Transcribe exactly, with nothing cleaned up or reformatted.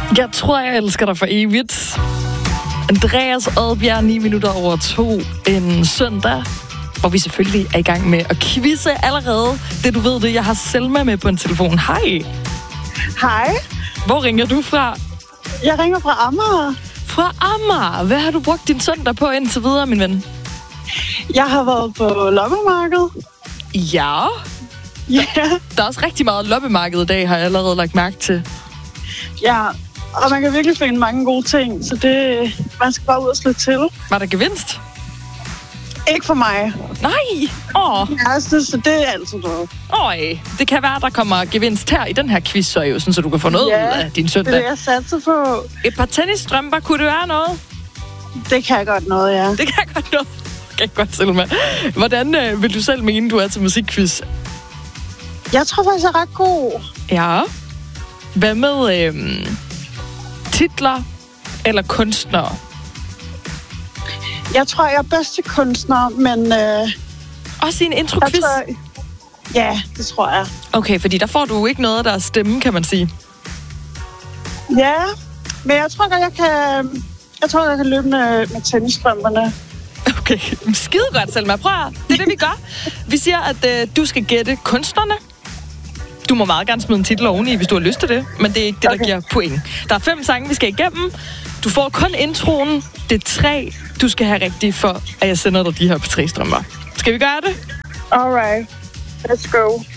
Jeg tror, jeg elsker dig for evigt. Andreas Oddbjerg, ni minutter over to, en søndag, hvor vi selvfølgelig er i gang med at quizze allerede. Det du ved det, jeg har Selma med på en telefon. Hej. Hej. Hvor ringer du fra? Jeg ringer fra Amager. Fra Amager? Hvad har du brugt din søndag på indtil videre, min ven? Jeg har været på loppemarkedet. Ja. Ja. Der, der er også rigtig meget loppemarked i dag, har jeg allerede lagt mærke til. Ja, og man kan virkelig finde mange gode ting, så det, man skal bare ud og slå til. Var der gevinst? Ikke for mig. Nej! Åh. Ja, så, så det er altid noget. Øj, det kan være, der kommer gevinst her i den her quiz, så, jo, sådan, så du kan få noget ja, ud af din søndag. det er det, jeg satser på. Et par tennisstrømper, kunne det være noget? Det kan jeg godt noget, ja. Det kan jeg godt noget. Okay, godt, Selma. Hvordan øh, vil du selv mene, du er til musikquiz? Jeg tror faktisk, jeg er ret god. Ja. Hvad med øh, titler eller kunstnere? Jeg tror, jeg er bedst til kunstner, men... Øh, Også i en intro-quiz? tror, ja, det tror jeg. Okay, fordi der får du ikke noget af deres stemme, kan man sige. Ja, men jeg tror godt, jeg kan... Jeg tror, jeg kan løbe med, med tennisstrømperne. Okay, skide godt, Selma. Prøv at, det er det, vi gør. Vi siger, at øh, du skal gætte kunstnerne. Du må meget gerne smide en titel oveni, hvis du har lyst til det. Men det er ikke det, der okay. giver point. Der er fem sange, vi skal igennem. Du får kun introen. Det er tre, du skal have rigtigt for, at jeg sender dig de her P tre-strømper. Skal vi gøre det? Alright. Let's go.